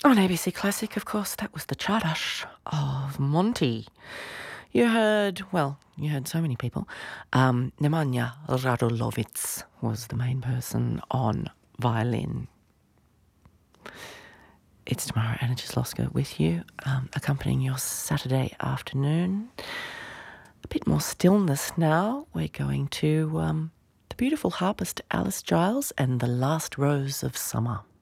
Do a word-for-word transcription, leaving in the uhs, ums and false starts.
On A B C Classic, of course, that was the Czardas of Monty. You heard, well, you heard so many people. Um, Nemanja Radulovic was the main person on violin. It's Tamara Anagisloska with you, um, accompanying your Saturday afternoon. A bit more stillness now. We're going to um, the beautiful harpist Alice Giles and the Last Rose of Summer.